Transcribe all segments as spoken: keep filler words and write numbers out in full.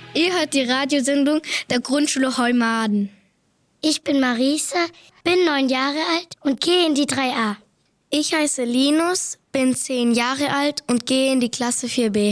Ihr hört die Radiosendung der Grundschule Heumaden. Ich bin Marisa, bin neun Jahre alt und gehe in die drei a. Ich heiße Linus, bin zehn Jahre alt und gehe in die Klasse vier b.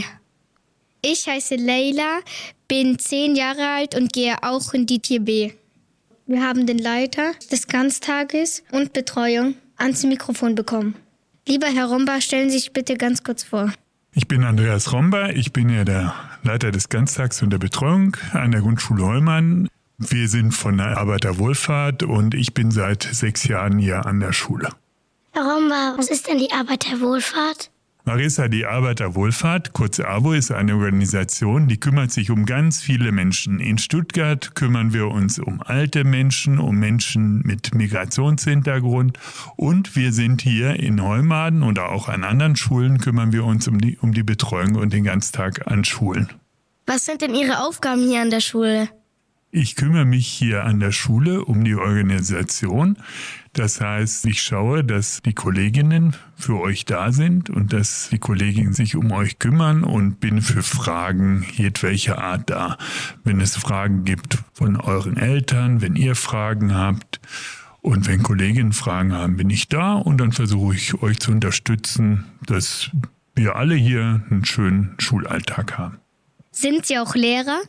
Ich heiße Leila, bin zehn Jahre alt und gehe auch in die vier b. Wir haben den Leiter des Ganztages und Betreuung ans Mikrofon bekommen. Lieber Herr Romba, stellen Sie sich bitte ganz kurz vor. Ich bin Andreas Romba, ich bin ja der Leiter des Ganztags und der Betreuung an der Grundschule Heumaden. Wir sind von der Arbeiterwohlfahrt und ich bin seit sechs Jahren hier an der Schule. Herr Romba, was ist denn die Arbeiterwohlfahrt? Marisa, die Arbeiterwohlfahrt, kurz AWO, ist eine Organisation, die kümmert sich um ganz viele Menschen. In Stuttgart kümmern wir uns um alte Menschen, um Menschen mit Migrationshintergrund und wir sind hier in Heumaden oder auch an anderen Schulen kümmern wir uns um die, um die Betreuung und den Ganztag an Schulen. Was sind denn Ihre Aufgaben hier an der Schule? Ich kümmere mich hier an der Schule um die Organisation. Das heißt, ich schaue, dass die Kolleginnen für euch da sind und dass die Kolleginnen sich um euch kümmern und bin für Fragen jedwelcher Art da. Wenn es Fragen gibt von euren Eltern, wenn ihr Fragen habt und wenn Kolleginnen Fragen haben, bin ich da und dann versuche ich euch zu unterstützen, dass wir alle hier einen schönen Schulalltag haben. Sind Sie auch Lehrer?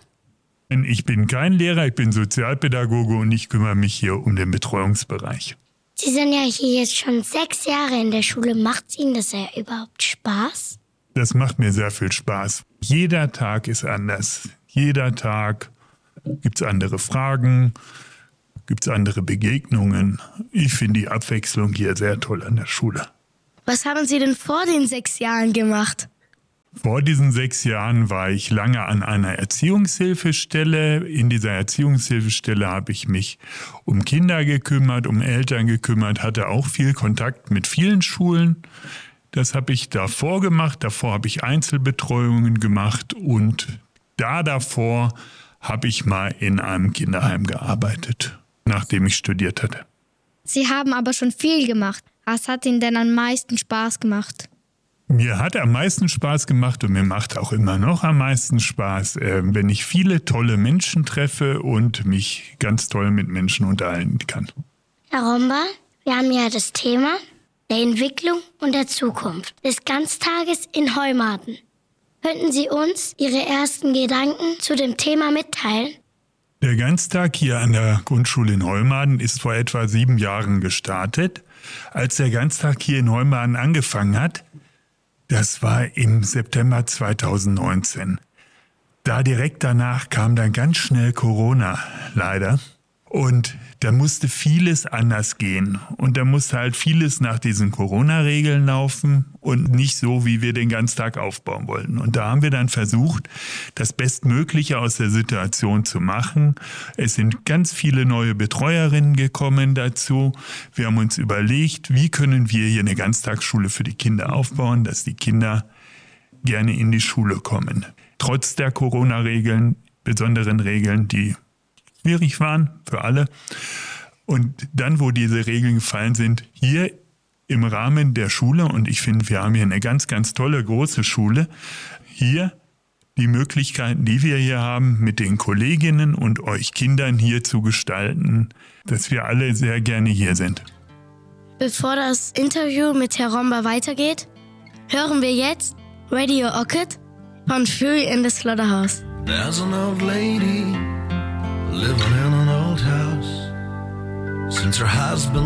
Ich bin kein Lehrer, ich bin Sozialpädagoge und ich kümmere mich hier um den Betreuungsbereich. Sie sind ja hier jetzt schon sechs Jahre in der Schule. Macht Ihnen das ja überhaupt Spaß? Das macht mir sehr viel Spaß. Jeder Tag ist anders. Jeder Tag gibt es andere Fragen, gibt es andere Begegnungen. Ich finde die Abwechslung hier sehr toll an der Schule. Was haben Sie denn vor den sechs Jahren gemacht? Vor diesen sechs Jahren war ich lange an einer Erziehungshilfestelle. In dieser Erziehungshilfestelle habe ich mich um Kinder gekümmert, um Eltern gekümmert, hatte auch viel Kontakt mit vielen Schulen. Das habe ich davor gemacht. Davor habe ich Einzelbetreuungen gemacht und da davor habe ich mal in einem Kinderheim gearbeitet, nachdem ich studiert hatte. Sie haben aber schon viel gemacht. Was hat Ihnen denn am meisten Spaß gemacht? Mir hat am meisten Spaß gemacht und mir macht auch immer noch am meisten Spaß, äh, wenn ich viele tolle Menschen treffe und mich ganz toll mit Menschen unterhalten kann. Herr Romba, wir haben ja das Thema der Entwicklung und der Zukunft des Ganztages in Heumaden. Könnten Sie uns Ihre ersten Gedanken zu dem Thema mitteilen? Der Ganztag hier an der Grundschule in Heumaden ist vor etwa sieben Jahren gestartet. Als der Ganztag hier in Heumaden angefangen hat, das war im September zweitausendneunzehn. Da direkt danach kam dann ganz schnell Corona, leider. Und da musste vieles anders gehen. Und da musste halt vieles nach diesen Corona-Regeln laufen und nicht so, wie wir den Ganztag aufbauen wollten. Und da haben wir dann versucht, das Bestmögliche aus der Situation zu machen. Es sind ganz viele neue Betreuerinnen gekommen dazu. Wir haben uns überlegt, wie können wir hier eine Ganztagsschule für die Kinder aufbauen, dass die Kinder gerne in die Schule kommen. Trotz der Corona-Regeln, besonderen Regeln, die schwierig waren für alle. Und dann, wo diese Regeln gefallen sind, hier im Rahmen der Schule, und ich finde, wir haben hier eine ganz, ganz tolle, große Schule, hier die Möglichkeiten, die wir hier haben, mit den Kolleginnen und euch Kindern hier zu gestalten, dass wir alle sehr gerne hier sind. Bevor das Interview mit Herr Romba weitergeht, hören wir jetzt Radio Orchid von Fury in the Slaughterhouse. There's an old lady living in an old house. Since her husband